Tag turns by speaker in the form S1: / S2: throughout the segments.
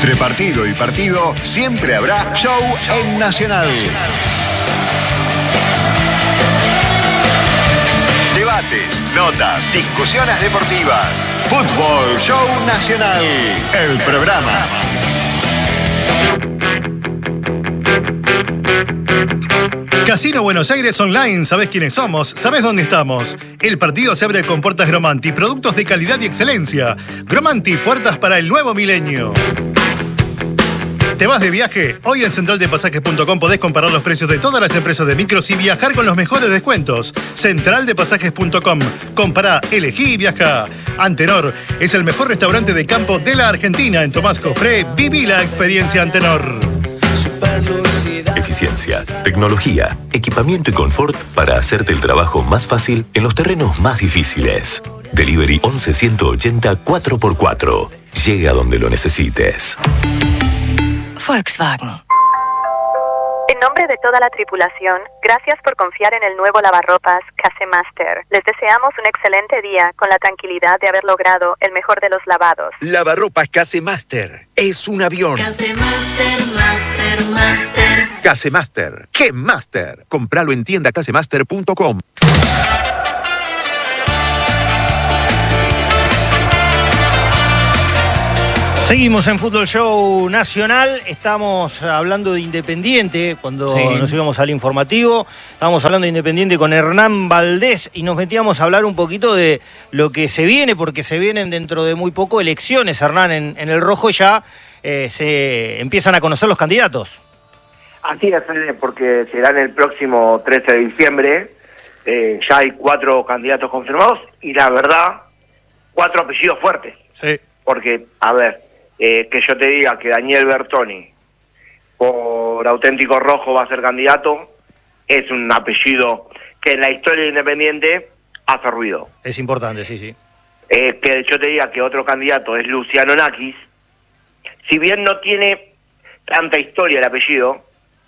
S1: Entre partido y partido siempre habrá show en Nacional. Debates, notas, discusiones deportivas. Fútbol Show Nacional, el programa.
S2: Casino Buenos Aires Online, ¿sabés quiénes somos? ¿Sabés dónde estamos? El partido se abre con puertas Gromanti, productos de calidad y excelencia. Gromanti, puertas para el nuevo milenio. ¿Te vas de viaje? Hoy en centraldepasajes.com podés comparar los precios de todas las empresas de micros y viajar con los mejores descuentos. Centraldepasajes.com. Compará, elegí y viajá. Antenor es el mejor restaurante de campo de la Argentina. En Tomás Cofré, viví la experiencia Antenor.
S3: Eficiencia, tecnología, equipamiento y confort para hacerte el trabajo más fácil en los terrenos más difíciles. Delivery 11 180 4x4. Llega donde lo necesites.
S4: Volkswagen. En nombre de toda la tripulación, gracias por confiar en el nuevo lavarropas Casemaster. Les deseamos un excelente día con la tranquilidad de haber logrado el mejor de los lavados.
S5: Lavarropas Casemaster. Es un avión.
S6: Casemaster, Master, Master.
S5: Casemaster. ¡Qué Master! Compralo en tiendacasemaster.com.
S7: Seguimos en Fútbol Show Nacional, estamos hablando de Independiente, cuando nos íbamos al informativo, estábamos hablando de Independiente con Hernán Valdés y nos metíamos a hablar un poquito de lo que se viene, porque se vienen dentro de muy poco elecciones, Hernán, en el Rojo, y ya se empiezan a conocer los candidatos.
S8: Así es, porque será el próximo 13 de diciembre, ya hay 4 candidatos confirmados y la verdad, 4 apellidos fuertes.
S7: Sí.
S8: Porque, a ver, que yo te diga que Daniel Bertoni por Auténtico Rojo va a ser candidato, es un apellido que en la historia de Independiente hace ruido.
S7: Es importante, sí, sí.
S8: Que yo te diga que otro candidato es Luciano Nakis, si bien no tiene tanta historia el apellido,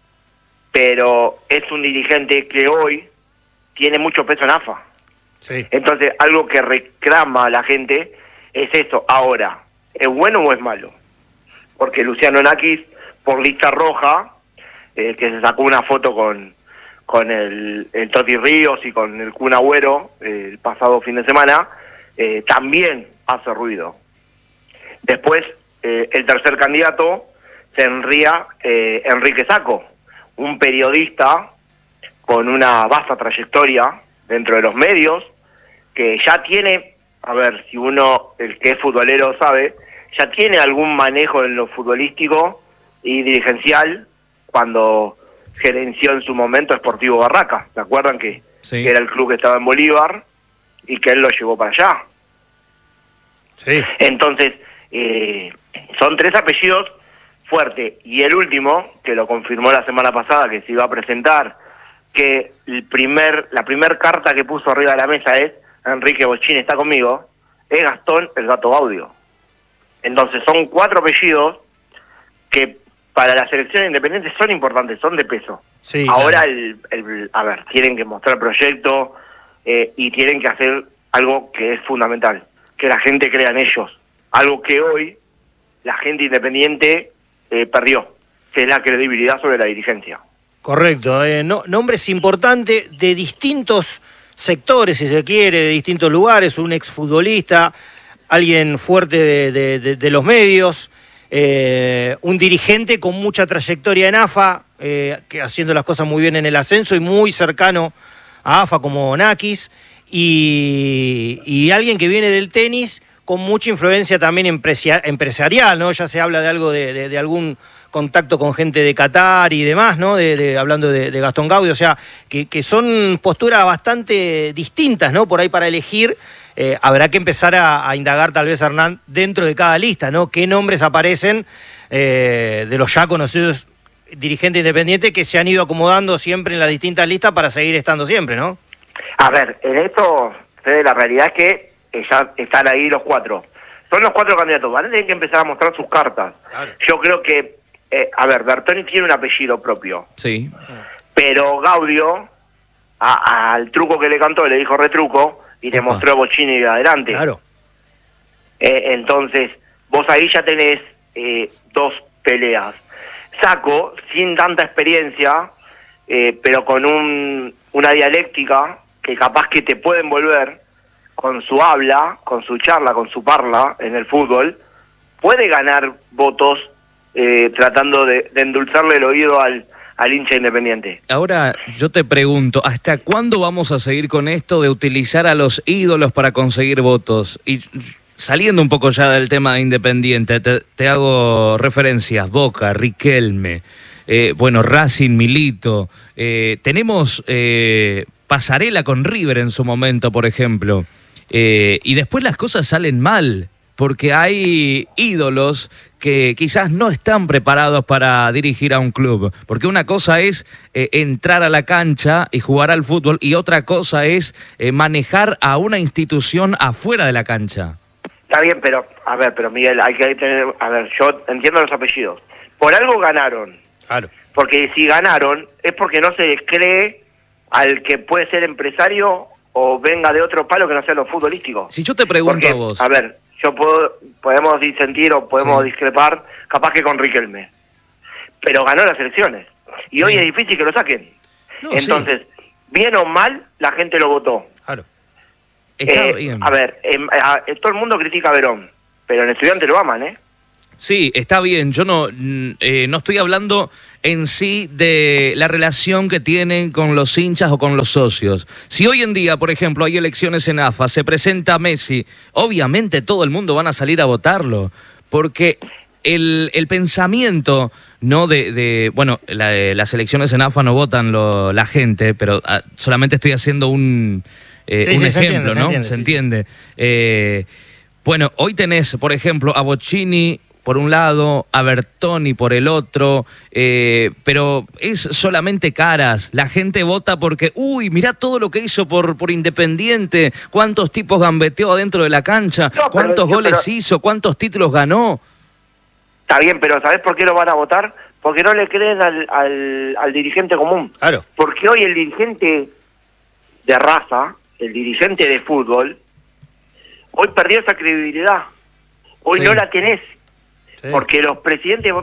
S8: pero es un dirigente que hoy tiene mucho peso en AFA.
S7: Sí.
S8: Entonces, algo que reclama a la gente es eso. Ahora, ¿es bueno o es malo? Porque Luciano Nakis, por lista roja, que se sacó una foto con el Toti Ríos y con el Kun Agüero el pasado fin de semana, también hace ruido. Después, el tercer candidato sería Enrique Sacco, un periodista con una vasta trayectoria dentro de los medios, que ya tiene, a ver, si uno, el que es futbolero sabe, ya tiene algún manejo en lo futbolístico y dirigencial cuando gerenció en su momento Sportivo Barraca. ¿Se acuerdan que era el club que estaba en Bolívar y que él lo llevó para allá?
S7: Sí.
S8: Entonces, son 3 apellidos fuertes. Y el último, que lo confirmó la semana pasada, que se iba a presentar, que la primer carta que puso arriba de la mesa es Enrique Bochini está conmigo, es Gastón el Gato Gaudio. Entonces son 4 apellidos que para la selección independiente son importantes, son de peso.
S7: Sí,
S8: ahora,
S7: claro.
S8: A ver, tienen que mostrar proyecto y tienen que hacer algo que es fundamental, que la gente crea en ellos. Algo que hoy la gente independiente perdió, que es la credibilidad sobre la dirigencia.
S7: Correcto. Nombres importantes de distintos sectores, si se quiere, de distintos lugares, un exfutbolista, alguien fuerte de los medios, un dirigente con mucha trayectoria en AFA, que haciendo las cosas muy bien en el ascenso y muy cercano a AFA como Nakis, y alguien que viene del tenis con mucha influencia también empresarial, ¿no? Ya se habla de algo de algún contacto con gente de Qatar y demás, ¿no? Hablando de Gastón Gaudio, o sea, que son posturas bastante distintas, ¿no? Por ahí para elegir, habrá que empezar a indagar tal vez, Hernán, dentro de cada lista, ¿no? ¿Qué nombres aparecen de los ya conocidos dirigentes independientes que se han ido acomodando siempre en las distintas listas para seguir estando siempre, ¿no?
S8: A ver, en esto, Fede, la realidad es que ya están ahí los 4. Son los 4 candidatos, van a tener que empezar a mostrar sus cartas. Claro. Yo creo que, a ver, Bertoni tiene un apellido propio.
S9: Sí.
S8: Pero Gaudio, al truco que le cantó, le dijo retruco, y le mostró a Bochini de adelante.
S7: Claro.
S8: Entonces, vos ahí ya tenés dos peleas. Saco, sin tanta experiencia, pero con una dialéctica que capaz que te puede envolver con su habla, con su charla, con su parla en el fútbol, puede ganar votos tratando de endulzarle el oído al hincha Independiente.
S9: Ahora yo te pregunto, ¿hasta cuándo vamos a seguir con esto de utilizar a los ídolos para conseguir votos? Y saliendo un poco ya del tema de Independiente, te hago referencias, Boca, Riquelme, Racing, Milito, tenemos pasarela con River en su momento, por ejemplo, y después las cosas salen mal, porque hay ídolos que quizás no están preparados para dirigir a un club, porque una cosa es entrar a la cancha y jugar al fútbol, y otra cosa es manejar a una institución afuera de la cancha.
S8: Está bien, pero Miguel, hay que tener, yo entiendo los apellidos. Por algo ganaron.
S7: Claro.
S8: Porque si ganaron es porque no se les cree al que puede ser empresario o venga de otro palo que no sea lo futbolístico.
S9: Si yo te pregunto
S8: porque,
S9: a vos...
S8: podemos disentir o podemos discrepar, capaz que con Riquelme. Pero ganó las elecciones. Y hoy es difícil que lo saquen. No, entonces, bien o mal, la gente lo votó.
S7: Claro.
S9: Está bien.
S8: Todo el mundo critica a Verón, pero en Estudiante lo aman, ¿eh?
S9: Sí, está bien. Yo no estoy hablando en sí de la relación que tienen con los hinchas o con los socios. Si hoy en día, por ejemplo, hay elecciones en AFA, se presenta Messi, obviamente todo el mundo van a salir a votarlo, porque el pensamiento, no las elecciones en AFA no votan la gente, pero solamente estoy haciendo un ejemplo, ¿no? Se entiende. Hoy tenés, por ejemplo, a Bocchini por un lado, a Bertoni por el otro, pero es solamente caras. La gente vota porque, mirá todo lo que hizo por Independiente, cuántos tipos gambeteó adentro de la cancha, cuántos goles hizo, cuántos títulos ganó.
S8: Está bien, pero ¿sabés por qué lo van a votar? Porque no le creen al dirigente común.
S7: Claro.
S8: Porque hoy el dirigente de raza, el dirigente de fútbol, hoy perdió esa credibilidad. Hoy no la tenés. Sí. Porque los presidentes,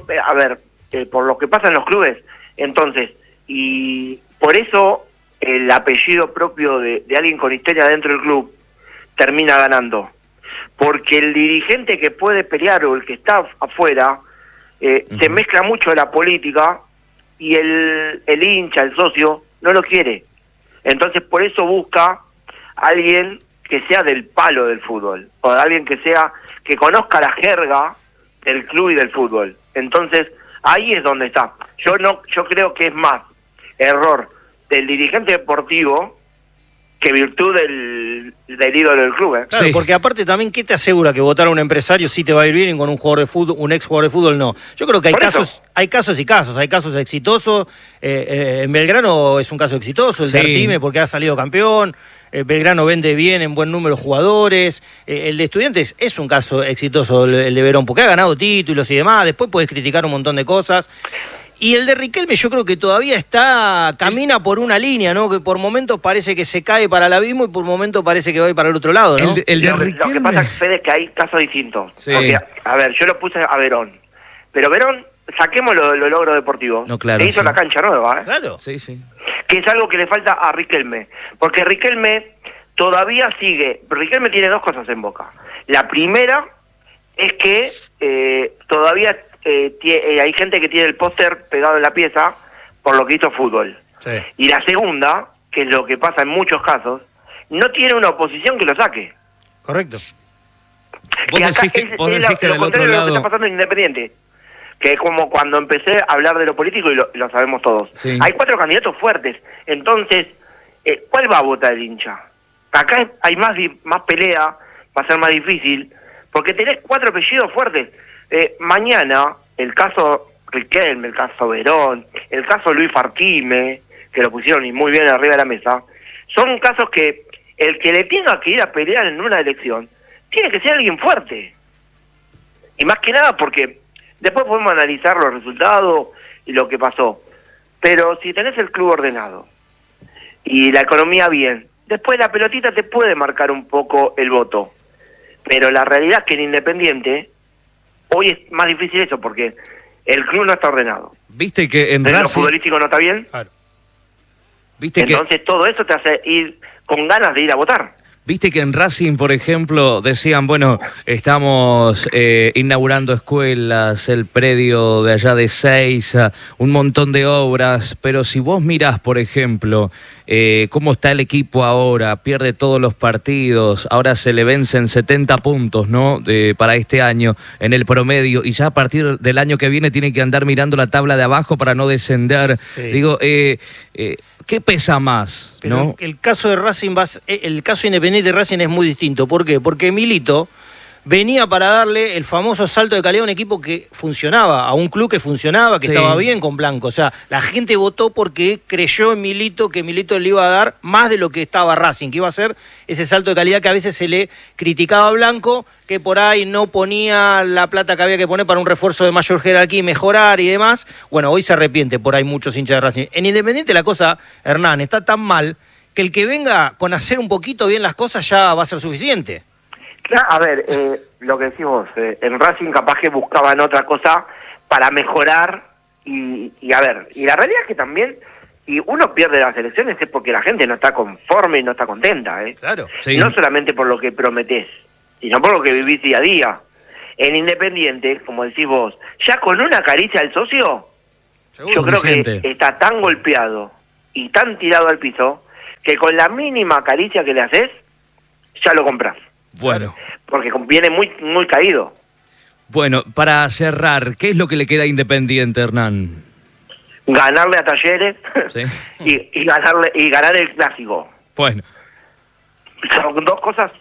S8: por lo que pasa en los clubes, entonces, y por eso el apellido propio de alguien con historia dentro del club termina ganando. Porque el dirigente que puede pelear o el que está afuera, se mezcla mucho la política y el hincha, el socio, no lo quiere. Entonces por eso busca a alguien que sea del palo del fútbol, o alguien que conozca la jerga del club y del fútbol. Entonces ahí es donde está. Yo creo que es más error del dirigente deportivo que virtud del ídolo del club.
S7: Claro, sí. Porque aparte también, ¿qué te asegura que votar a un empresario sí te va a ir bien y con un jugador de fútbol, un ex jugador de fútbol no? Yo creo que hay casos y casos. Hay casos exitosos. En Belgrano es un caso exitoso, el de Artime, porque ha salido campeón. Belgrano vende bien en buen número de jugadores. El de Estudiantes es un caso exitoso, el de Verón, porque ha ganado títulos y demás. Después puedes criticar un montón de cosas. Y el de Riquelme yo creo que todavía camina por una línea, ¿no? Que por momentos parece que se cae para el abismo y por momentos parece que va a ir para el otro lado, ¿no?
S8: Lo que pasa, Fede, es que hay casos distintos. Sí. Porque, yo lo puse a Verón. Pero Verón, saquemos los logros deportivos.
S9: No, claro,
S8: le hizo la cancha nueva, ¿eh?
S7: Claro.
S9: Sí.
S8: Que es algo que le falta a Riquelme. Porque Riquelme todavía sigue. Riquelme tiene dos cosas en Boca. La primera es que todavía hay gente que tiene el póster pegado en la pieza por lo que hizo fútbol. Sí. Y la segunda, que es lo que pasa en muchos casos, no tiene una oposición que lo saque.
S7: Correcto.
S9: Vos decís que del otro lado...
S8: lo que está pasando en Independiente, que es como cuando empecé a hablar de lo político y lo sabemos todos. Sí. Hay 4 candidatos fuertes. Entonces, ¿cuál va a votar el hincha? Acá hay más pelea, va a ser más difícil, porque tenés 4 apellidos fuertes. Mañana, el caso Riquelme, el caso Verón, el caso Luis Artime, que lo pusieron muy bien arriba de la mesa, son casos que el que le tenga que ir a pelear en una elección tiene que ser alguien fuerte. Y más que nada porque después podemos analizar los resultados y lo que pasó. Pero si tenés el club ordenado y la economía bien, después la pelotita te puede marcar un poco el voto. Pero la realidad es que en Independiente Hoy es más difícil eso porque el club no está ordenado.
S9: Viste que en
S8: Lo
S9: Racing...
S8: futbolístico no está bien.
S7: Claro.
S9: Viste que...
S8: Entonces todo eso te hace ir con ganas de ir a votar.
S9: Viste que en Racing, por ejemplo, decían, bueno, estamos inaugurando escuelas, el predio de allá de Seiza, un montón de obras, pero si vos mirás, por ejemplo, cómo está el equipo ahora, pierde todos los partidos, ahora se le vencen 70 puntos, ¿no? Para este año en el promedio, y ya a partir del año que viene tiene que andar mirando la tabla de abajo para no descender. Sí. Digo, ¿qué pesa más?
S7: Pero
S9: ¿no?
S7: el caso de Racing, el caso Independiente de Racing es muy distinto. ¿Por qué? Porque Milito venía para darle el famoso salto de calidad a un equipo que funcionaba, a un club que funcionaba, que estaba bien con Blanco. O sea, la gente votó porque creyó en Milito, que Milito le iba a dar más de lo que estaba Racing, que iba a ser ese salto de calidad que a veces se le criticaba a Blanco, que por ahí no ponía la plata que había que poner para un refuerzo de mayor jerarquía y mejorar y demás. Bueno, hoy se arrepiente por ahí muchos hinchas de Racing. En Independiente la cosa, Hernán, está tan mal que el que venga con hacer un poquito bien las cosas ya va a ser suficiente.
S8: Claro, a ver, lo que decimos, en Racing capaz que buscaban otra cosa para mejorar y a ver, y la realidad es que también, si uno pierde las elecciones es porque la gente no está conforme y no está contenta,
S7: Claro.
S9: Sí.
S8: No solamente por lo que prometés, sino por lo que vivís día a día. En Independiente, como decís vos, ya con una caricia al socio,
S7: Seguro.
S8: yo creo
S9: Suficiente.
S8: que está tan golpeado y tan tirado al piso que con la mínima caricia que le haces, ya lo compras.
S9: Bueno.
S8: Porque viene muy, muy caído.
S9: Bueno, para cerrar, ¿qué es lo que le queda a Independiente, Hernán?
S8: Ganarle a Talleres
S9: ¿Sí?
S8: y ganar el clásico.
S9: Bueno.
S8: Son dos cosas,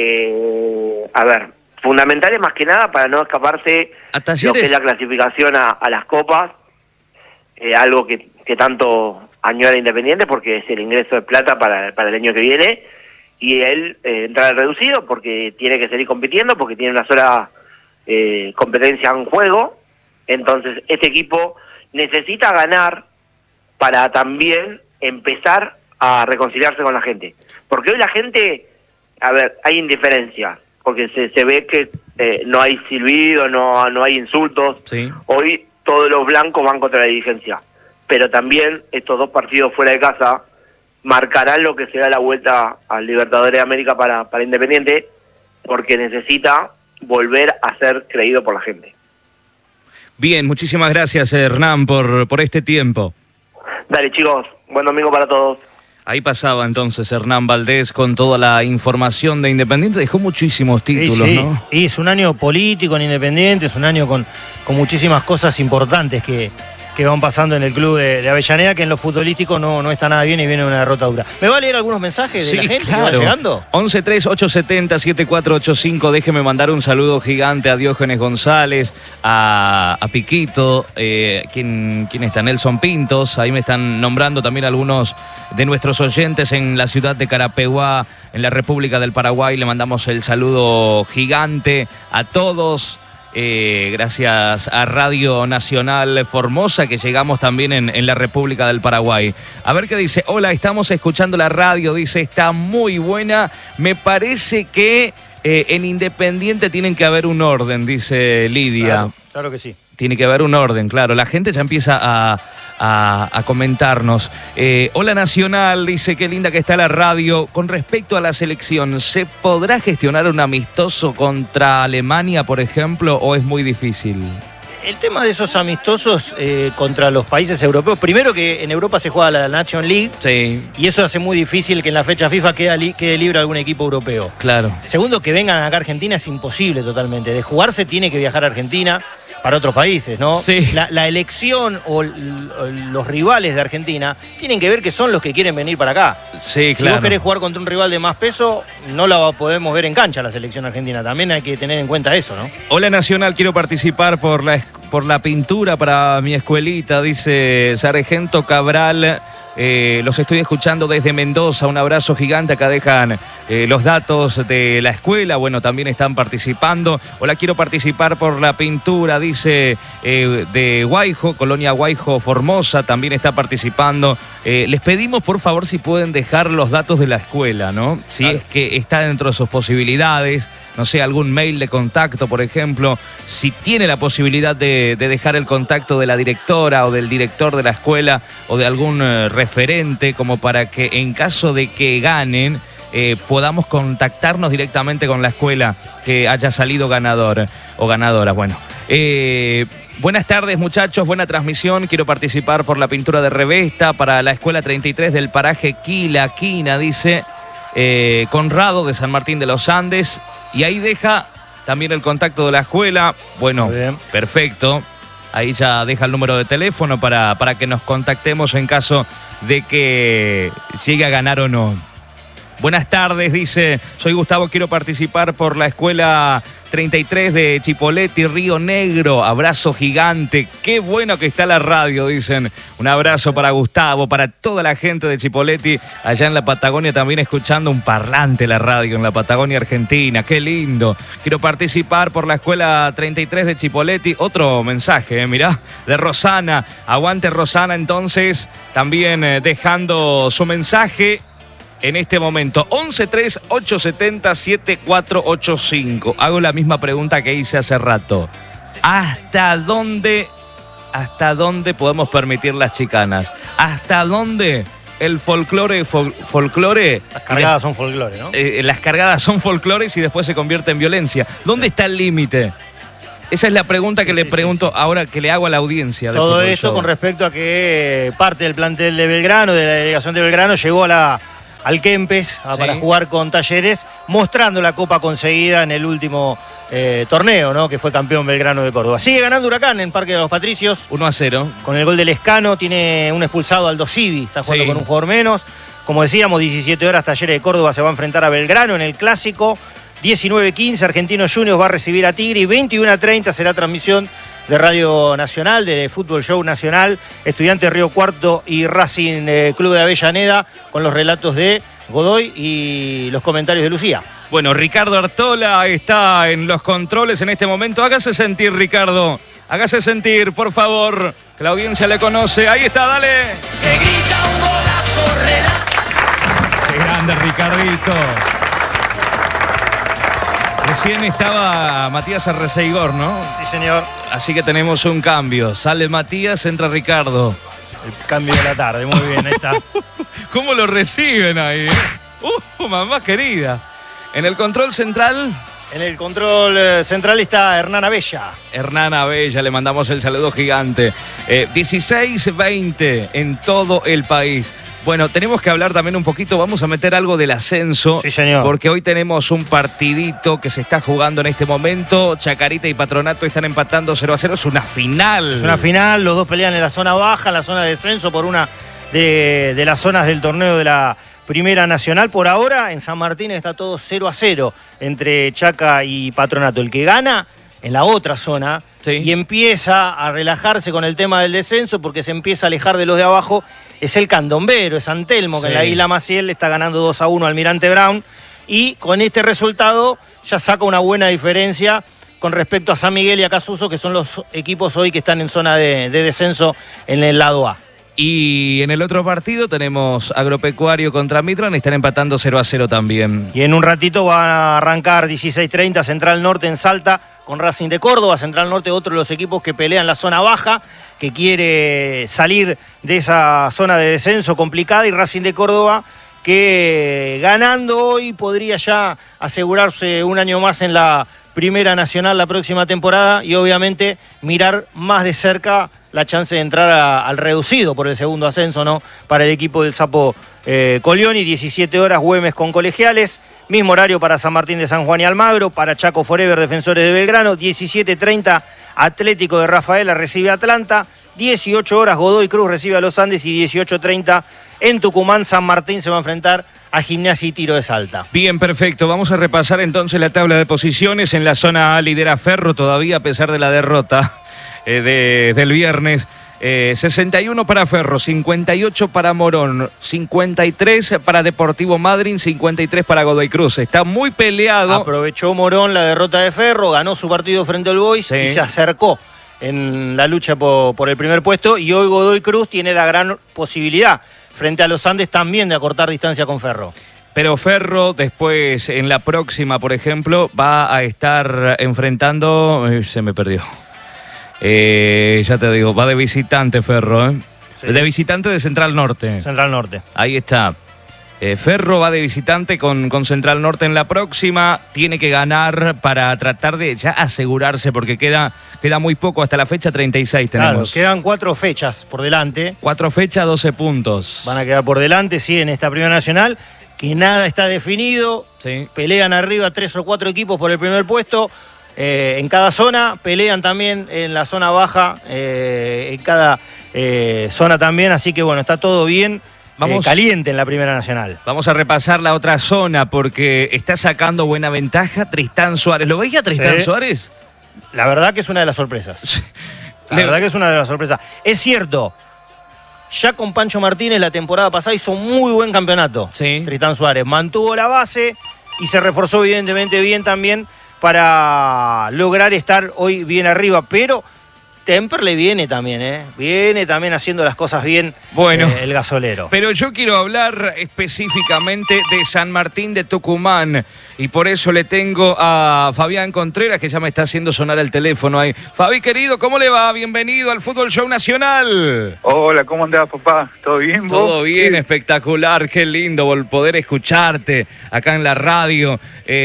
S8: a ver, fundamentales más que nada para no escaparse
S9: A
S8: lo
S9: Talleres...
S8: que es la clasificación a las copas, algo que tanto añora Independiente porque es el ingreso de plata para el año que viene, y él entra al reducido porque tiene que seguir compitiendo, porque tiene una sola competencia en juego. Entonces este equipo necesita ganar para también empezar a reconciliarse con la gente, porque hoy la gente, a ver, hay indiferencia, porque se ve que no hay silbido, no hay insultos.
S9: Sí.
S8: Hoy todos los blancos van contra la dirigencia, pero también estos dos partidos fuera de casa marcarán lo que será la vuelta al Libertadores de América para Independiente, porque necesita volver a ser creído por la gente.
S9: Bien, muchísimas gracias, Hernán, por este tiempo.
S8: Dale, chicos, buen domingo para todos.
S9: Ahí pasaba entonces Hernán Valdés con toda la información de Independiente. Dejó muchísimos títulos,
S7: sí.
S9: ¿no?
S7: Y es un año político en Independiente, es un año con muchísimas cosas importantes que van pasando en el club de Avellaneda, que en lo futbolístico no está nada bien y viene una derrota dura. ¿Me va a leer algunos mensajes de la gente que va llegando?
S9: 113870-7485. Déjeme mandar un saludo gigante a Diógenes González, a Piquito, ¿quién está? Nelson Pintos. Ahí me están nombrando también algunos de nuestros oyentes en la ciudad de Carapeguá, en la República del Paraguay. Le mandamos el saludo gigante a todos. Gracias a Radio Nacional Formosa, que llegamos también en la República del Paraguay. A ver qué dice. Hola, estamos escuchando la radio, dice, está muy buena. Me parece que en Independiente tienen que haber un orden, dice Lidia.
S7: Claro que sí.
S9: Tiene que haber un orden, claro. La gente ya empieza a comentarnos. Hola Nacional, dice, qué linda que está la radio. Con respecto a la selección, ¿se podrá gestionar un amistoso contra Alemania, por ejemplo, o es muy difícil?
S7: El tema de esos amistosos contra los países europeos, primero que en Europa se juega la Nation League,
S9: sí,
S7: y eso hace muy difícil que en la fecha FIFA quede libre algún equipo europeo.
S9: Claro.
S7: Segundo, que vengan acá a Argentina es imposible totalmente. De jugarse tiene que viajar a Argentina para otros países, ¿no?
S9: Sí.
S7: La elección o los rivales de Argentina tienen que ver que son los que quieren venir para acá.
S9: Sí,
S7: si
S9: claro.
S7: vos querés jugar contra un rival de más peso, no la podemos ver en cancha la selección argentina. También hay que tener en cuenta eso, ¿no?
S9: Hola Nacional, quiero participar por la pintura para mi escuelita, dice Sargento Cabral. Los estoy escuchando desde Mendoza, un abrazo gigante. Acá dejan los datos de la escuela, bueno, también están participando. Hola, quiero participar por la pintura, dice de Guaijo, Colonia Guaijo Formosa, también está participando. Les pedimos por favor si pueden dejar los datos de la escuela, ¿no? Si es que está dentro de sus posibilidades. no sé, algún mail de contacto, por ejemplo, si tiene la posibilidad de dejar el contacto de la directora o del director de la escuela o de algún referente, como para que en caso de que ganen, podamos contactarnos directamente con la escuela que haya salido ganador o ganadora. Bueno, buenas tardes, muchachos, buena transmisión. Quiero participar por la pintura de revesta para la escuela 33 del paraje Quina, dice Conrado de San Martín de los Andes. Y ahí deja también el contacto de la escuela. Bueno, perfecto. Ahí ya deja el número de teléfono para que nos contactemos en caso de que llegue a ganar o no. Buenas tardes, dice, soy Gustavo, quiero participar por la escuela 33 de Chipoleti, Río Negro. Abrazo gigante, qué bueno que está la radio, dicen. Un abrazo para Gustavo, para toda la gente de Chipoleti, allá en la Patagonia, también escuchando un parlante la radio en la Patagonia Argentina. Qué lindo. Quiero participar por la escuela 33 de Chipoleti. Otro mensaje, mirá, de Rosana. Aguante Rosana, entonces, también dejando su mensaje. En este momento, 1138707485. Hago la misma pregunta que hice hace rato. ¿Hasta dónde podemos permitir las chicanas? ¿Hasta dónde el folclore?
S7: Las cargadas son folclore, ¿no?
S9: Las cargadas son folclores y después se convierte en violencia. ¿Dónde está el límite? Esa es la pregunta que le pregunto ahora, que le hago a la audiencia.
S7: Todo esto con respecto a que parte del plantel de Belgrano, de la delegación de Belgrano, llegó al Kempes para jugar con Talleres, mostrando la copa conseguida en el último torneo, ¿no? Que fue campeón Belgrano de Córdoba. Sigue ganando Huracán en Parque de los Patricios.
S9: 1-0.
S7: Con el gol del Lescano, tiene un expulsado Aldo Civi, está jugando con un jugador menos. Como decíamos, 17 horas Talleres de Córdoba se va a enfrentar a Belgrano en el Clásico. 19:15, Argentinos Juniors va a recibir a Tigre y 21:30 será transmisión de Radio Nacional, de Fútbol Show Nacional, Estudiantes Río Cuarto y Racing Club de Avellaneda, con los relatos de Godoy y los comentarios de Lucía.
S9: Bueno, Ricardo Artola está en los controles en este momento. Hágase sentir, Ricardo. Hágase sentir, por favor, que la audiencia le conoce. Ahí está, dale.
S6: Se grita un golazo,
S9: Qué grande, Ricardito. Recién estaba Matías Arreceigor, ¿no?
S7: Sí, señor.
S9: Así que tenemos un cambio. Sale Matías, entra Ricardo.
S7: El cambio de la tarde, muy bien, ahí está.
S9: ¿Cómo lo reciben ahí? Mamá querida. En el control central.
S7: En el control central está Hernán Abella.
S9: Hernán Abella, le mandamos el saludo gigante. 16:20 en todo el país. Bueno, tenemos que hablar también un poquito, vamos a meter algo del ascenso.
S7: Sí, señor.
S9: Porque hoy tenemos un partidito que se está jugando en este momento. Chacarita y Patronato están empatando 0-0. Es una final.
S7: Es una final, los dos pelean en la zona baja, en la zona de descenso, por una de las zonas del torneo de la Primera Nacional. Por ahora, en San Martín está todo 0-0 entre Chaca y Patronato. El que gana en la otra zona y empieza a relajarse con el tema del descenso, porque se empieza a alejar de los de abajo, es el Candombero, es San Telmo, que en la Isla Maciel le está ganando 2-1 al Almirante Brown, y con este resultado ya saca una buena diferencia con respecto a San Miguel y a Casuso, que son los equipos hoy que están en zona de descenso en el lado A.
S9: Y en el otro partido tenemos Agropecuario contra Midland, están empatando 0-0 también.
S7: Y en un ratito van a arrancar 16:30 Central Norte en Salta con Racing de Córdoba. Central Norte, otro de los equipos que pelean la zona baja, que quiere salir de esa zona de descenso complicada, y Racing de Córdoba que ganando hoy podría ya asegurarse un año más en la Primera Nacional la próxima temporada, y obviamente mirar más de cerca la chance de entrar al reducido por el segundo ascenso, ¿no? Para el equipo del Sapo Colioni. 17 horas Güemes con Colegiales, mismo horario para San Martín de San Juan y Almagro, para Chaco Forever Defensores de Belgrano. 17:30 Atlético de Rafaela recibe a Atlanta, 18 horas Godoy Cruz recibe a Los Andes, y 18:30 en Tucumán San Martín se va a enfrentar a Gimnasia y Tiro de Salta.
S9: Bien, perfecto. Vamos a repasar entonces la tabla de posiciones. En la zona A lidera Ferro todavía a pesar de la derrota del viernes. 61 para Ferro, 58 para Morón, 53 para Deportivo Madryn, 53 para Godoy Cruz. Está muy peleado.
S7: Aprovechó Morón la derrota de Ferro, ganó su partido frente al Boys y se acercó en la lucha por el primer puesto, y hoy Godoy Cruz tiene la gran posibilidad frente a los Andes también de acortar distancia con Ferro.
S9: Pero Ferro después, en la próxima, por ejemplo, va a estar enfrentando... se me perdió. Ya te digo, va de visitante Ferro, ¿eh? Sí. De visitante de Central Norte.
S7: Central Norte.
S9: Ahí está. Ferro va de visitante con Central Norte en la próxima. Tiene que ganar para tratar de ya asegurarse, porque queda muy poco. Hasta la fecha 36 tenemos.
S7: Claro, quedan 4 fechas por delante.
S9: 4 fechas, 12 puntos.
S7: Van a quedar por delante, sí, en esta Primera Nacional, que nada está definido.
S9: Sí.
S7: Pelean arriba 3 o 4 equipos por el primer puesto. En cada zona, pelean también en la zona baja, en cada zona también. Así que bueno, está todo bien. Vamos, caliente en la Primera Nacional.
S9: Vamos a repasar la otra zona porque está sacando buena ventaja Tristán Suárez. ¿Lo veía Tristán Suárez?
S7: La verdad que es una de las sorpresas. La verdad que es una de las sorpresas. Es cierto, ya con Pancho Martínez la temporada pasada hizo muy buen campeonato.
S9: Sí.
S7: Tristán Suárez mantuvo la base y se reforzó evidentemente bien también para lograr estar hoy bien arriba, pero Temperley viene también, viene también haciendo las cosas bien,
S9: bueno,
S7: el gasolero.
S9: Pero yo quiero hablar específicamente de San Martín de Tucumán y por eso le tengo a Fabián Contreras, que ya me está haciendo sonar el teléfono ahí. Fabi, querido, ¿cómo le va? Bienvenido al Fútbol Show Nacional.
S10: Hola, ¿cómo andás, papá? ¿Todo bien, vos?
S9: Todo bien,
S10: sí.
S9: Espectacular, qué lindo poder escucharte acá en la radio.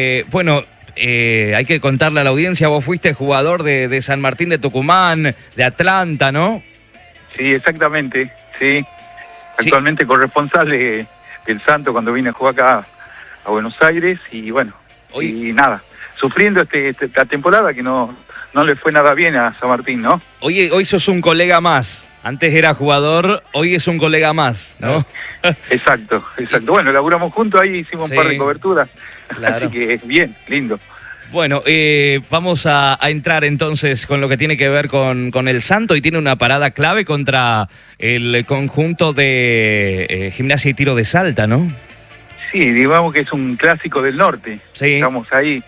S9: Hay que contarle a la audiencia, vos fuiste jugador de San Martín de Tucumán, de Atlanta, ¿no?
S10: Sí, exactamente, sí. Actualmente corresponsal del Santo cuando vine a jugar acá a Buenos Aires y bueno, y nada, sufriendo esta temporada que no le fue nada bien a San Martín, ¿no?
S9: Hoy sos un colega más. Antes era jugador, hoy es un colega más, ¿no?
S10: Exacto. Bueno, laburamos juntos ahí, hicimos un par de coberturas.
S9: Claro.
S10: Así que bien, lindo.
S9: Bueno, vamos a entrar entonces con lo que tiene que ver con el Santo, y tiene una parada clave contra el conjunto de Gimnasia y Tiro de Salta, ¿no?
S10: Sí, digamos que es un clásico del norte.
S9: Sí.
S10: Estamos ahí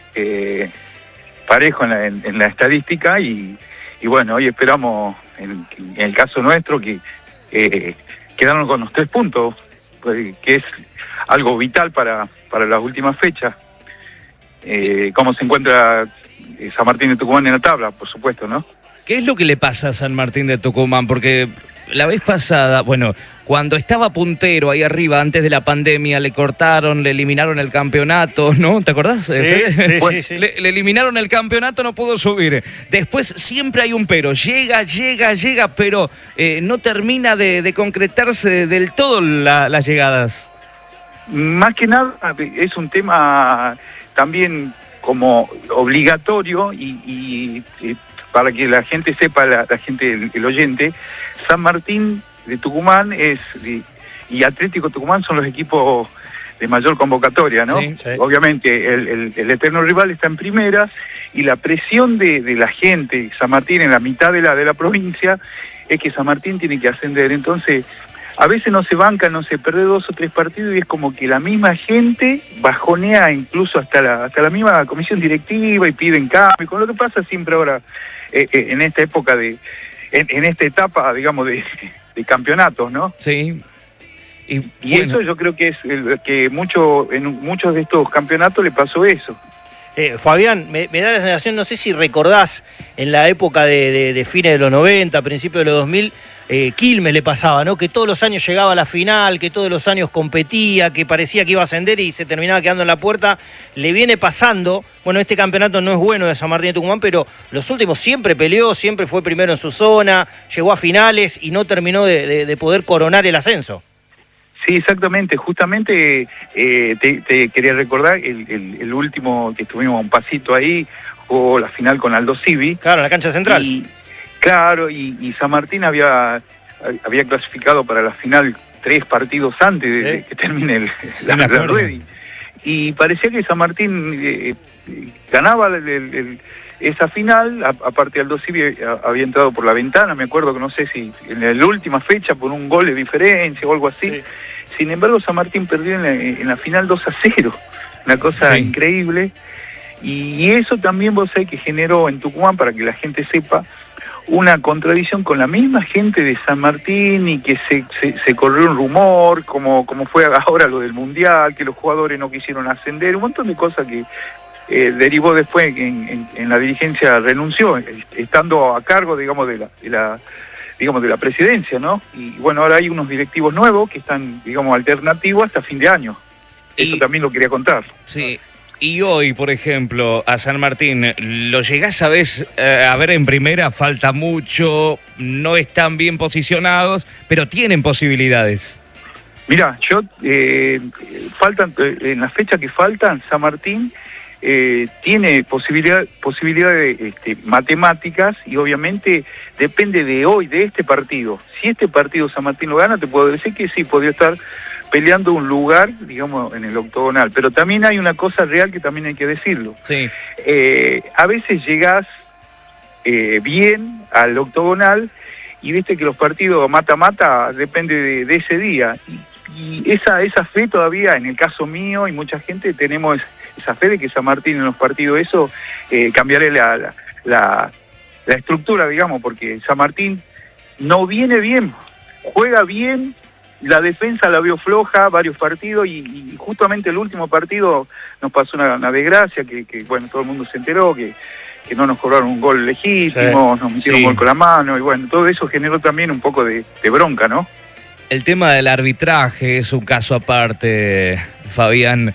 S10: parejo en la estadística y bueno, hoy esperamos, en el caso nuestro, que quedarnos con los 3 puntos, pues, que es algo vital para las últimas fechas. ¿Cómo se encuentra San Martín de Tucumán en la tabla? Por supuesto, ¿no?
S9: ¿Qué es lo que le pasa a San Martín de Tucumán? Porque la vez pasada, cuando estaba puntero ahí arriba, antes de la pandemia, le cortaron, le eliminaron el campeonato, ¿no? ¿Te acordás?
S7: Sí.
S9: Le eliminaron el campeonato, no pudo subir. Después siempre hay un pero. Llega, pero no termina de concretarse del todo las llegadas.
S10: Más que nada es un tema también como obligatorio y para que la gente sepa, la gente, el oyente, San Martín de Tucumán y Atlético Tucumán son los equipos de mayor convocatoria, ¿no?
S7: Sí.
S10: Obviamente el eterno rival está en primera y la presión de la gente, San Martín en la mitad de la provincia, es que San Martín tiene que ascender. Entonces, a veces no se banca, no se pierde 2 o 3 partidos y es como que la misma gente bajonea incluso hasta la misma comisión directiva y piden cambio, con lo que pasa siempre ahora en esta época en esta etapa, digamos, de campeonatos, ¿no?
S9: Sí. Y
S10: eso yo creo que es que en muchos de estos campeonatos le pasó eso.
S7: Fabián, me da la sensación, no sé si recordás, en la época de fines de los 90, principios de los 2000, Quilmes le pasaba, ¿no? Que todos los años llegaba a la final, que todos los años competía, que parecía que iba a ascender y se terminaba quedando en la puerta. Le viene pasando, bueno, este campeonato no es bueno de San Martín de Tucumán, pero los últimos siempre peleó, siempre fue primero en su zona, llegó a finales y no terminó de poder coronar el ascenso.
S10: Sí, exactamente. Justamente te quería recordar el último que estuvimos un pasito ahí, jugó la final con Aldo Civi.
S7: Claro, en la cancha central.
S10: Y San Martín había clasificado para la final 3 partidos antes de que termine la rueda. Y parecía que San Martín ganaba esa final. Aparte Aldo Civi había entrado por la ventana, me acuerdo que no sé si en la última fecha por un gol de diferencia o algo así. Sí. Sin embargo, San Martín perdió en la final 2-0, una cosa increíble. Y eso también vos sabés que generó en Tucumán, para que la gente sepa, una contradicción con la misma gente de San Martín y que se corrió un rumor, como fue ahora lo del Mundial, que los jugadores no quisieron ascender, un montón de cosas que derivó después en la dirigencia renunció, estando a cargo, digamos, de la presidencia, ¿no? Y bueno, ahora hay unos directivos nuevos que están, digamos, alternativos hasta fin de año. Eso también lo quería contar.
S9: Sí. Y hoy, por ejemplo, a San Martín, ¿lo llegás a ver en primera? Falta mucho, no están bien posicionados, pero tienen posibilidades.
S10: Mirá, faltan en la fecha que faltan, San Martín tiene posibilidades matemáticas y obviamente depende de hoy, de este partido. Si este partido San Martín lo gana, te puedo decir que sí, podría estar peleando un lugar, digamos, en el octogonal. Pero también hay una cosa real que también hay que decirlo.
S9: Sí.
S10: A veces llegás bien al octogonal y viste que los partidos mata-mata depende de ese día. Y esa fe todavía, en el caso mío y mucha gente, tenemos esa fe de que San Martín en los partidos eso cambiaré la estructura, digamos, porque San Martín no viene bien, juega bien. La defensa la vio floja varios partidos y justamente el último partido nos pasó una desgracia que bueno, todo el mundo se enteró que no nos cobraron un gol legítimo, nos metieron un gol con la mano y bueno, todo eso generó también un poco de bronca, ¿no?
S9: El tema del arbitraje es un caso aparte, Fabián.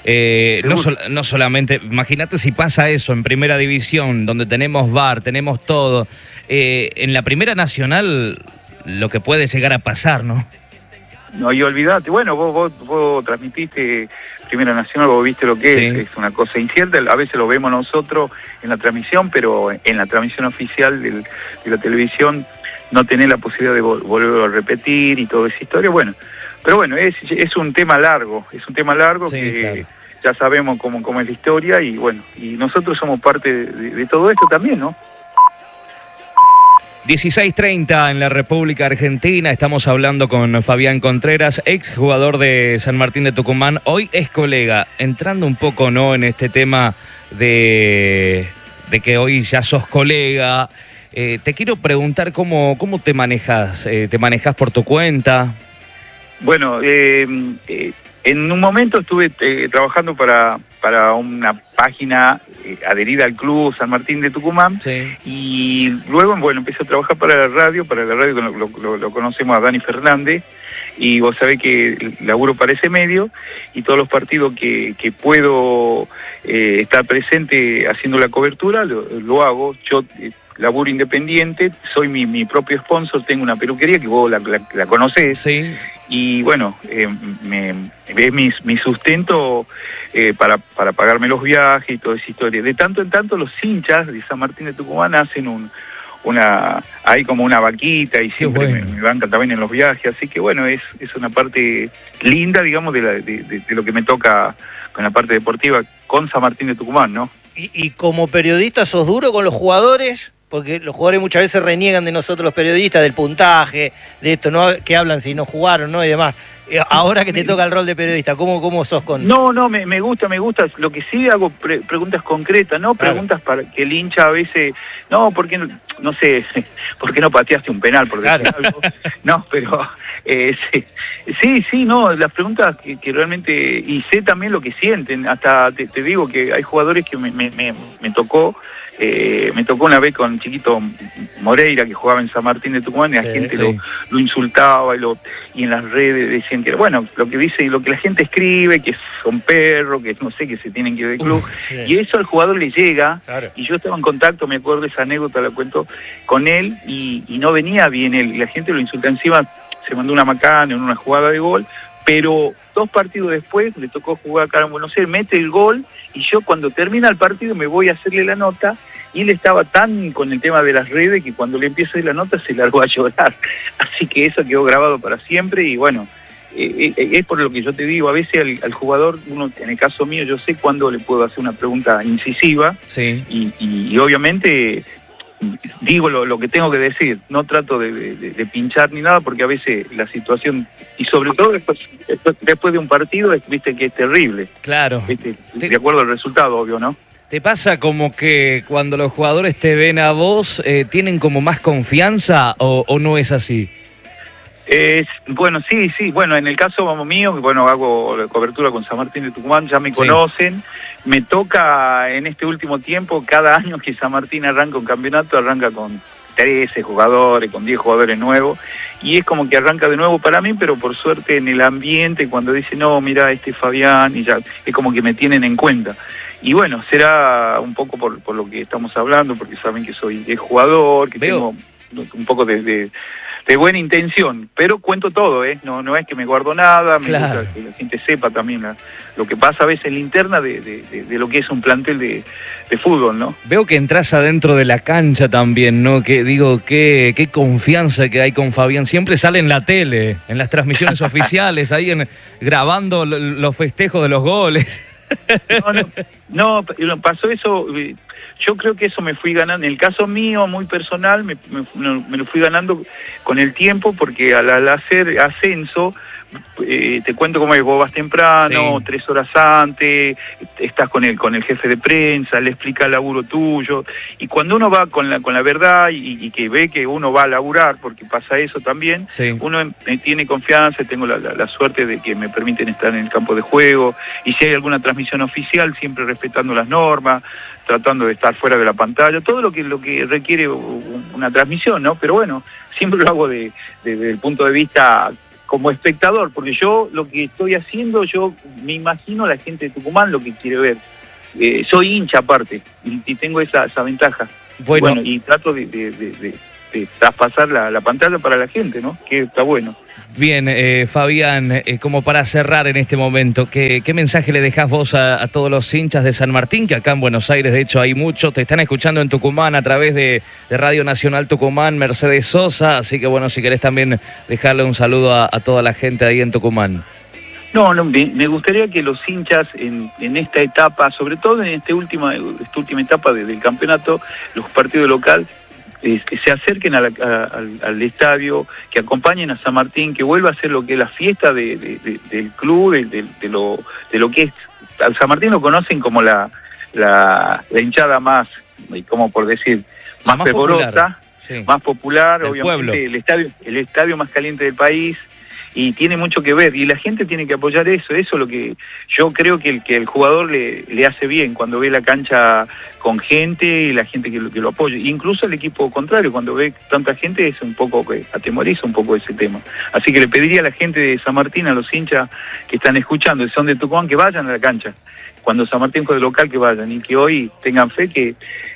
S9: No solamente, imagínate si pasa eso en Primera División, donde tenemos VAR, tenemos todo. En la Primera Nacional, lo que puede llegar a pasar, ¿no?
S10: No, y olvidate, bueno, vos transmitiste Primera Nacional, vos viste lo que es una cosa incierta, a veces lo vemos nosotros en la transmisión, pero en la transmisión oficial de la televisión no tenés la posibilidad de volverlo a repetir y toda esa historia, bueno, pero bueno, es un tema largo, que claro, ya sabemos cómo es la historia y bueno, y nosotros somos parte de todo esto también, ¿no?
S9: 16:30 en la República Argentina, estamos hablando con Fabián Contreras, ex jugador de San Martín de Tucumán, hoy es colega, entrando un poco, ¿no?, en este tema de que hoy ya sos colega. Te quiero preguntar cómo te manejas. ¿Te manejas por tu cuenta?
S10: Bueno, en un momento estuve trabajando para una página adherida al club San Martín de Tucumán, y luego, bueno, empecé a trabajar para la radio lo conocemos a Dani Fernández, y vos sabés que laburo para ese medio, y todos los partidos que puedo estar presente haciendo la cobertura, lo hago. Yo laburo independiente, soy mi propio sponsor, tengo una peluquería que vos la conocés, y bueno, es mi sustento para pagarme los viajes y toda esa historia. De tanto en tanto los hinchas de San Martín de Tucumán hacen hay como una vaquita y siempre me bancan también en los viajes, así que bueno, es una parte linda, digamos, de lo que me toca con la parte deportiva con San Martín de Tucumán, ¿no?
S7: Y como periodista, ¿sos duro con los jugadores? Porque los jugadores muchas veces reniegan de nosotros los periodistas, del puntaje, de esto, ¿no?, que hablan si no jugaron, ¿no?, y demás. Ahora que te toca el rol de periodista, ¿cómo sos con...?
S10: No, me gusta. Lo que sí hago preguntas concretas, ¿no? Claro. Preguntas para que el hincha a veces... No, ¿por qué no sé, por qué no pateaste un penal, por decir algo? No, pero... sí, no, las preguntas que realmente... Y sé también lo que sienten. Hasta te digo que hay jugadores que me tocó... me tocó una vez con Chiquito Moreira, que jugaba en San Martín de Tucumán, y la gente lo insultaba y en las redes decían que, bueno, lo que dice y lo que la gente escribe, que son perros, que no sé, que se tienen que ir del club, y eso al jugador le llega, y yo estaba en contacto, me acuerdo de esa anécdota, la cuento con él, y no venía bien él, y la gente lo insulta encima, se mandó una macana en una jugada de gol, pero 2 partidos después le tocó jugar acá en Buenos Aires, mete el gol, y yo cuando termina el partido me voy a hacerle la nota, y él estaba tan con el tema de las redes que cuando le empiezo a hacer la nota se largó a llorar. Así que eso quedó grabado para siempre, y bueno, es por lo que yo te digo, a veces al jugador, uno, en el caso mío, yo sé cuándo le puedo hacer una pregunta incisiva, y obviamente digo lo que tengo que decir, no trato de pinchar ni nada, porque a veces la situación, y sobre todo después de un partido, viste que es terrible.
S9: Claro.
S10: ¿Viste? De acuerdo al resultado, obvio, ¿no?
S9: ¿Te pasa como que cuando los jugadores te ven a vos, tienen como más confianza o no es así?
S10: Bueno, sí. Bueno, en el caso mío, bueno, hago la cobertura con San Martín de Tucumán, ya me conocen. Me toca en este último tiempo, cada año que San Martín arranca un campeonato, arranca con 13 jugadores, con 10 jugadores nuevos, y es como que arranca de nuevo para mí, pero por suerte en el ambiente, cuando dicen, no, mira, este es Fabián, y ya es como que me tienen en cuenta. Y bueno, será un poco por lo que estamos hablando, porque saben que soy jugador, que tengo un poco de buena intención, pero cuento todo, no es que me guardo nada, me gusta que la gente sepa también lo que pasa a veces en la interna de lo que es un plantel de fútbol, ¿no?
S9: Veo que entras adentro de la cancha también, ¿no? Que digo, qué confianza que hay con Fabián. Siempre sale en la tele, en las transmisiones oficiales, ahí grabando los festejos de los goles.
S10: No, pasó eso. Yo creo que eso me fui ganando. En el caso mío, muy personal, me lo fui ganando con el tiempo, porque al hacer ascenso, te cuento cómo es, vos vas temprano, 3 horas antes, estás con el jefe de prensa, le explica el laburo tuyo, y cuando uno va con la verdad y que ve que uno va a laburar, porque pasa eso también, uno tiene confianza, tengo la suerte de que me permiten estar en el campo de juego, y si hay alguna transmisión oficial, siempre respetando las normas, tratando de estar fuera de la pantalla, todo lo que requiere una transmisión, ¿no? Pero bueno, siempre lo hago desde el punto de vista como espectador, porque yo lo que estoy haciendo, yo me imagino a la gente de Tucumán lo que quiere ver. Soy hincha aparte, y tengo esa ventaja. Bueno, y trato de traspasar la pantalla para la gente, ¿no? Que está bueno.
S9: Bien, Fabián, como para cerrar en este momento, ¿qué mensaje le dejás vos a todos los hinchas de San Martín? Que acá en Buenos Aires, de hecho, hay muchos. Te están escuchando en Tucumán a través de Radio Nacional Tucumán, Mercedes Sosa. Así que, bueno, si querés también dejarle un saludo a toda la gente ahí en Tucumán.
S10: No, me gustaría que los hinchas en esta etapa, sobre todo en esta última etapa del campeonato, los partidos locales, que se acerquen al estadio, que acompañen a San Martín, que vuelva a ser lo que es la fiesta del club, de lo que es. A San Martín lo conocen como la hinchada más, como por decir, más fervorosa, más popular, obviamente el estadio más caliente del país, y tiene mucho que ver, y la gente tiene que apoyar eso es lo que yo creo que el jugador le hace bien, cuando ve la cancha con gente y la gente que lo apoya, incluso el equipo contrario, cuando ve tanta gente es un poco que atemoriza un poco ese tema. Así que le pediría a la gente de San Martín, a los hinchas que están escuchando, que son de Tucumán, que vayan a la cancha, cuando San Martín juegue local, que vayan, y que hoy tengan fe que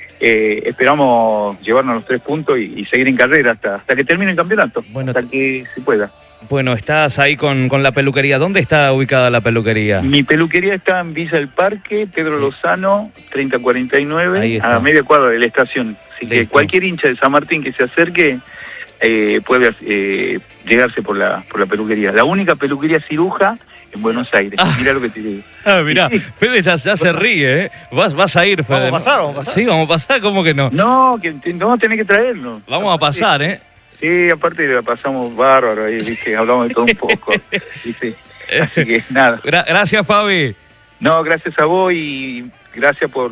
S10: esperamos llevarnos los 3 puntos y seguir en carrera hasta que termine el campeonato, hasta que se pueda.
S9: Bueno, estás ahí con la peluquería. ¿Dónde está ubicada la peluquería?
S10: Mi peluquería está en Villa del Parque, Pedro Lozano, 3049, a media cuadra de la estación. Así que cualquier hincha de San Martín que se acerque puede llegarse por la peluquería. La única peluquería ciruja en Buenos Aires. Mirá lo que te digo.
S9: Mirá, Fede ya se ríe, ¿eh? Vas a ir, Fede.
S7: ¿Vamos a pasar?
S9: Sí, vamos a pasar, ¿cómo que no?
S10: No, que no tenés que traerlo.
S9: Vamos a pasar, ¿eh?
S10: Sí, aparte la pasamos bárbaro ahí, ¿viste? Hablamos de todo un poco, ¿viste? Así que nada.
S9: Gracias, Fabi.
S10: No, gracias a vos y gracias por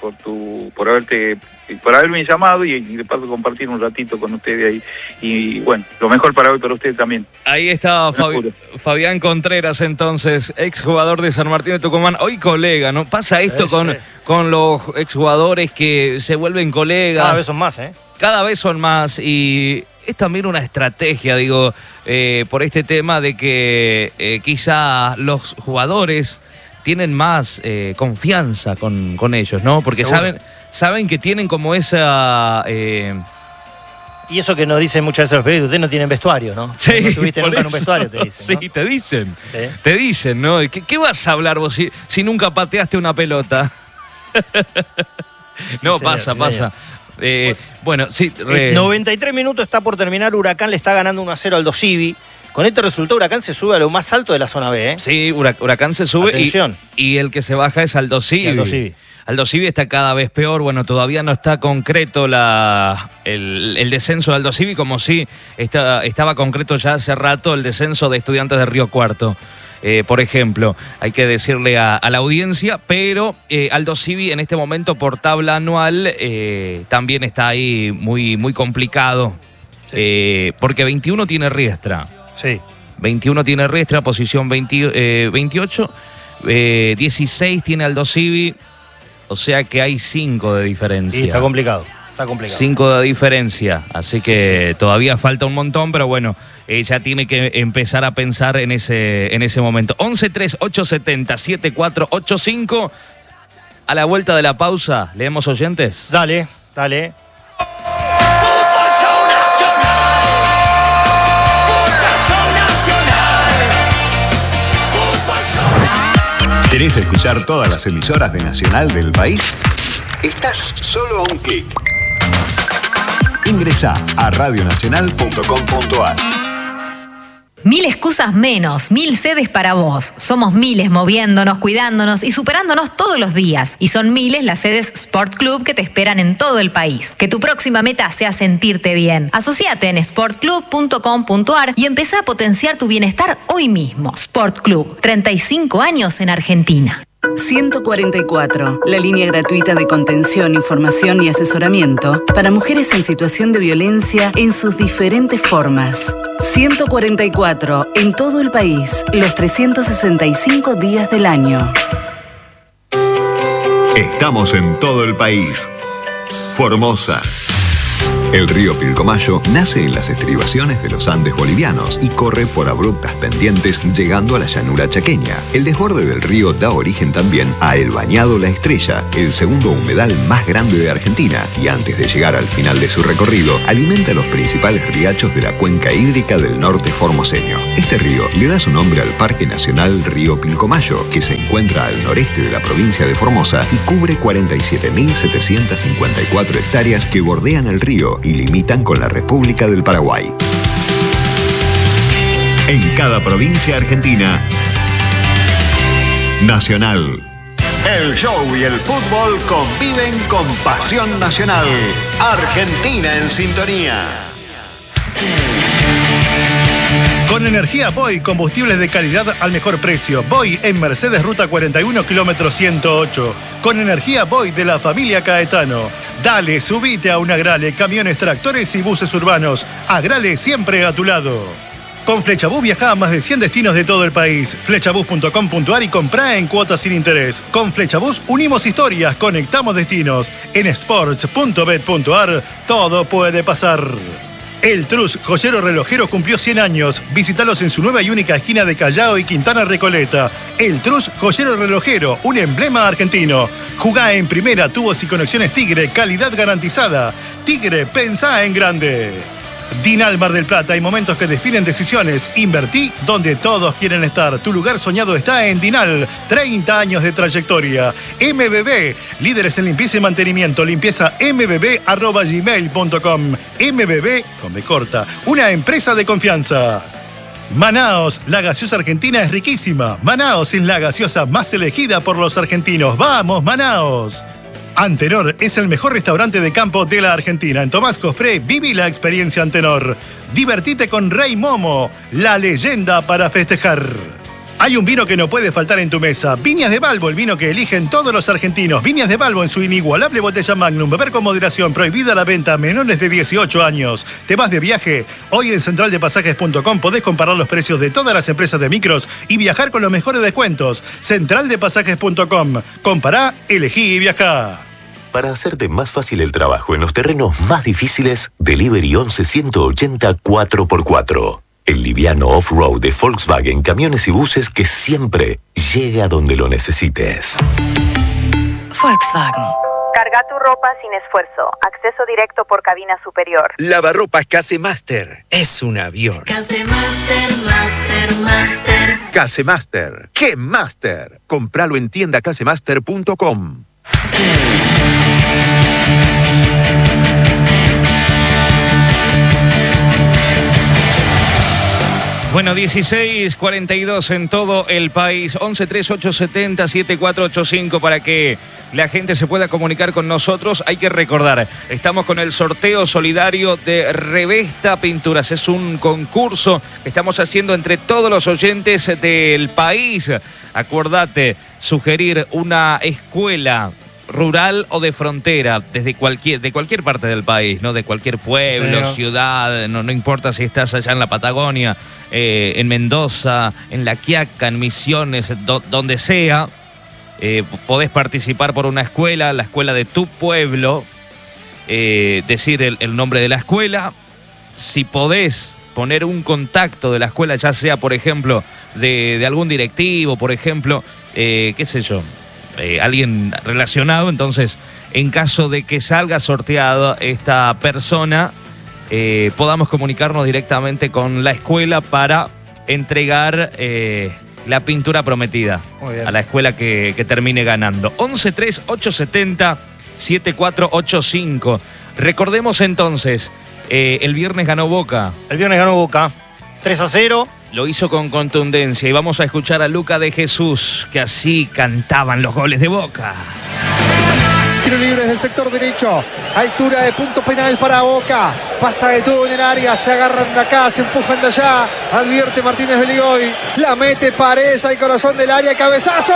S10: haberme llamado y de paso compartir un ratito con ustedes ahí. Y bueno, lo mejor para hoy para ustedes también.
S9: Ahí está Fabián Contreras, entonces, exjugador de San Martín de Tucumán, hoy colega, ¿no? Pasa esto con los exjugadores que se vuelven colegas.
S7: Cada vez son más, ¿eh?
S9: Cada vez son más, y es también una estrategia, digo, por este tema de que quizá los jugadores tienen más confianza con ellos, ¿no? Porque saben que tienen como esa...
S7: Y eso que nos dicen muchas veces los periodistas, ustedes no tienen vestuario, ¿no?
S9: Sí,
S7: no estuviste nunca en un vestuario, te dicen, ¿no?
S9: Sí, te dicen, ¿no? ¿Qué vas a hablar vos si nunca pateaste una pelota? No, señor, pasa. Bueno, sí.
S7: 93 minutos, está por terminar. Huracán le está ganando 1-0 al Aldosivi. Con este resultado, Huracán se sube a lo más alto de la zona B, ¿eh? Sí,
S9: Huracán se sube.
S7: Atención.
S9: Y el que se baja es Aldosivi. Aldosivi está cada vez peor. Bueno, todavía no está concreto el descenso de Aldosivi, como sí estaba concreto ya hace rato el descenso de Estudiantes de Río Cuarto. por ejemplo, hay que decirle a la audiencia, pero Aldo Civi en este momento por tabla anual también está ahí muy complicado, porque 21 tiene Riestra.
S7: Sí.
S9: 21 tiene Riestra, posición 28, 16 tiene Aldo Civi, o sea que hay 5 de diferencia.
S7: Sí, está complicado.
S9: 5 de diferencia, así que todavía falta un montón, pero bueno, ya tiene que empezar a pensar en ese momento. 11-3-870-7485. A la vuelta de la pausa, ¿leemos oyentes?
S7: Dale.
S1: ¿Querés escuchar todas las emisoras de Nacional del país? Estás solo a un clic. Ingresá a radionacional.com.ar.
S11: 1000 excusas menos, 1000 sedes para vos. Somos miles moviéndonos, cuidándonos y superándonos todos los días. Y son miles las sedes Sport Club que te esperan en todo el país. Que tu próxima meta sea sentirte bien. Asociate en sportclub.com.ar y empezá a potenciar tu bienestar hoy mismo. Sport Club, 35 años en Argentina.
S12: 144, la línea gratuita de contención, información y asesoramiento para mujeres en situación de violencia en sus diferentes formas. 144, en todo el país, los 365 días del año.
S1: Estamos en todo el país. Formosa. El río Pilcomayo nace en las estribaciones de los Andes bolivianos y corre por abruptas pendientes llegando a la llanura chaqueña. El desborde del río da origen también a El Bañado La Estrella, el segundo humedal más grande de Argentina, y antes de llegar al final de su recorrido, alimenta los principales riachos de la cuenca hídrica del norte formoseño. Este río le da su nombre al Parque Nacional Río Pilcomayo, que se encuentra al noreste de la provincia de Formosa y cubre 47.754 hectáreas que bordean el río y limitan con la República del Paraguay. En cada provincia argentina, Nacional. El show y el fútbol conviven con pasión nacional. Argentina en sintonía.
S2: Con energía Boy, combustibles de calidad al mejor precio. Boy en Mercedes Ruta 41, kilómetro 108. Con energía Boy de la familia Caetano. Dale, subite a un Agrale, camiones, tractores y buses urbanos. Agrale siempre a tu lado. Con Flechabús viaja a más de 100 destinos de todo el país. Flechabús.com.ar y comprá en cuotas sin interés. Con Flechabús unimos historias, conectamos destinos. En sports.bet.ar todo puede pasar. El Trus, joyero relojero, cumplió 100 años. Visítalos en su nueva y única esquina de Callao y Quintana Recoleta. El Trus, joyero relojero, un emblema argentino. Jugá en primera, tubos y conexiones Tigre, calidad garantizada. Tigre, pensá en grande. Dinal Mar del Plata, hay momentos que definen decisiones. Invertí donde todos quieren estar. Tu lugar soñado está en Dinal. 30 años de trayectoria. MBB, líderes en limpieza y mantenimiento. Limpieza mbb@gmail.com. MBB, con B corta, una empresa de confianza. Manaos, la gaseosa argentina es riquísima. Manaos es la gaseosa más elegida por los argentinos. ¡Vamos, Manaos! Antenor es el mejor restaurante de campo de la Argentina. En Tomás Cospré, viví la experiencia Antenor. Divertite con Rey Momo, la leyenda para festejar. Hay un vino que no puede faltar en tu mesa. Viñas de Balbo, el vino que eligen todos los argentinos. Viñas de Balbo en su inigualable botella Magnum. Beber con moderación. Prohibida la venta a menores de 18 años. ¿Te vas de viaje? Hoy en centraldepasajes.com podés comparar los precios de todas las empresas de micros y viajar con los mejores descuentos. Centraldepasajes.com. Compará, elegí y viajá.
S3: Para hacerte más fácil el trabajo en los terrenos más difíciles, Delivery 11-180 4x4. El liviano off-road de Volkswagen, camiones y buses que siempre llega donde lo necesites.
S11: Volkswagen.
S4: Carga tu ropa sin esfuerzo. Acceso directo por cabina superior.
S5: Lavarropas Casemaster. Es un avión.
S6: Casemaster, Master.
S5: Casemaster. ¡Qué Master! Compralo en tiendacasemaster.com.
S9: Bueno, 16:42 en todo el país. 113870-7485 para que la gente se pueda comunicar con nosotros. Hay que recordar, estamos con el sorteo solidario de Revesta Pinturas. Es un concurso que estamos haciendo entre todos los oyentes del país. Acordate, sugerir una escuela rural o de frontera, de cualquier parte del país, ¿no? De cualquier pueblo, sí, ciudad, no importa si estás allá en la Patagonia, en Mendoza, en La Quiaca, en Misiones, donde sea, podés participar por una escuela, la escuela de tu pueblo, decir el nombre de la escuela. Si podés poner un contacto de la escuela, ya sea, por ejemplo, de algún directivo, por ejemplo, qué sé yo, alguien relacionado, entonces, en caso de que salga sorteada esta persona, podamos comunicarnos directamente con la escuela para entregar la pintura prometida a la escuela que termine ganando. 113870-7485. Recordemos entonces, el viernes ganó Boca.
S7: El viernes ganó Boca, 3-0.
S9: Lo hizo con contundencia y vamos a escuchar a Luca de Jesús, que así cantaban los goles de Boca.
S13: Tiro libre desde el sector derecho, altura de punto penal para Boca, pasa de todo en el área, se agarran de acá, se empujan de allá, advierte Martínez Beligoy, la mete Paredes al corazón del área, cabezazo.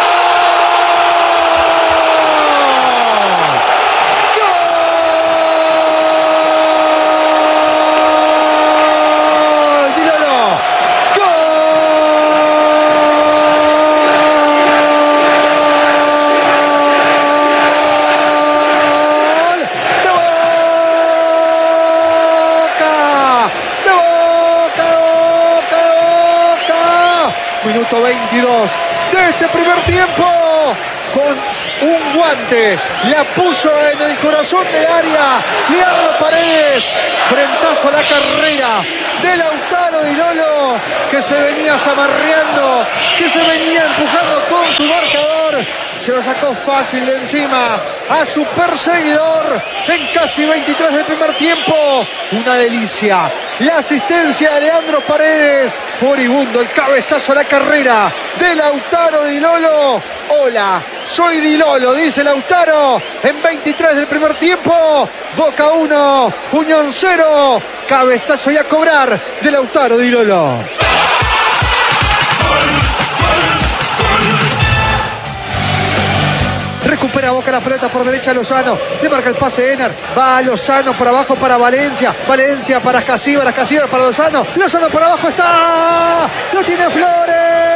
S13: Minuto 22 de este primer tiempo, con un guante la puso en el corazón del área Leandro Paredes, frentazo a la carrera de Lautaro Di Lolo, que se venía zamarreando, que se venía empujando con su marcador, se lo sacó fácil de encima a su perseguidor en casi 23 del primer tiempo. Una delicia la asistencia de Leandro Paredes, furibundo el cabezazo a la carrera de Lautaro Di Lolo. Hola, soy Di Lolo, dice Lautaro en 23 del primer tiempo. Boca 1, Unión 0, cabezazo y a cobrar de Lautaro Di Lolo. Recupera Boca la pelota por derecha Lozano, le marca el pase Ener, va Lozano por abajo para Valencia, Valencia para Casíbar para Lozano, Lozano por abajo está, lo tiene Flores.